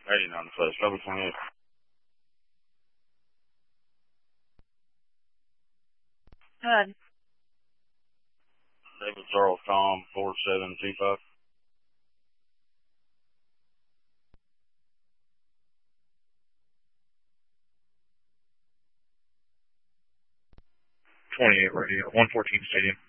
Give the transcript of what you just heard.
89 the face. Copy 28. Good. David Charles Com 4725. Radio, 114 Stadium.